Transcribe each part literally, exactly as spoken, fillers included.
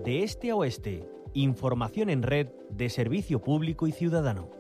de este a oeste. Información en red de servicio público y ciudadano.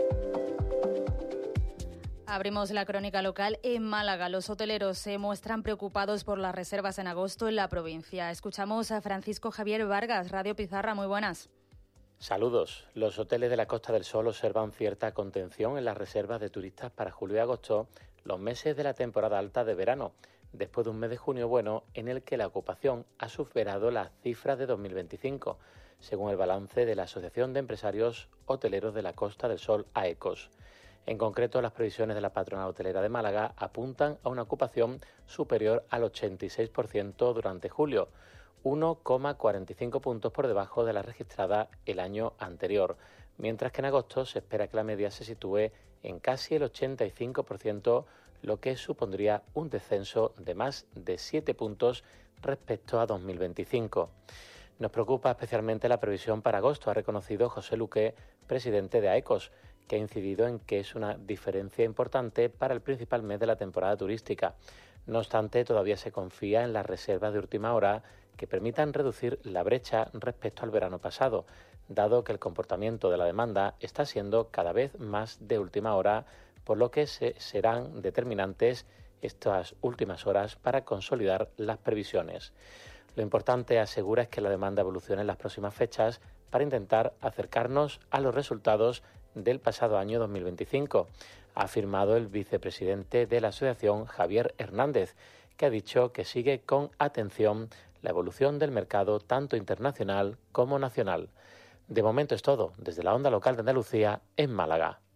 Abrimos la crónica local en Málaga. Los hoteleros se muestran preocupados por las reservas en agosto en la provincia. Escuchamos a Francisco Javier Vargas, Radio Pizarra. Muy buenas. Saludos. Los hoteles de la Costa del Sol observan cierta contención en las reservas de turistas para julio y agosto, los meses de la temporada alta de verano, después de un mes de junio bueno en el que la ocupación ha superado las cifras de dos mil veinticinco, según el balance de la Asociación de Empresarios Hoteleros de la Costa del Sol, AECOS. En concreto, las previsiones de la patronal hotelera de Málaga apuntan a una ocupación superior al ochenta y seis por ciento durante julio, uno coma cuarenta y cinco puntos por debajo de la registrada el año anterior, mientras que en agosto se espera que la media se sitúe en casi el ochenta y cinco por ciento, lo que supondría un descenso de más de siete puntos respecto a dos mil veinticinco. Nos preocupa especialmente la previsión para agosto, ha reconocido José Luque, presidente de AECOS, que ha incidido en que es una diferencia importante para el principal mes de la temporada turística. No obstante, todavía se confía en las reservas de última hora que permitan reducir la brecha respecto al verano pasado, dado que el comportamiento de la demanda está siendo cada vez más de última hora, por lo que se serán determinantes estas últimas horas para consolidar las previsiones. Lo importante, asegura, es que la demanda evolucione en las próximas fechas para intentar acercarnos a los resultados del pasado año dos mil veinticinco, ha afirmado el vicepresidente de la asociación, Javier Hernández, que ha dicho que sigue con atención la evolución del mercado tanto internacional como nacional. De momento es todo, desde la onda local de Andalucía en Málaga.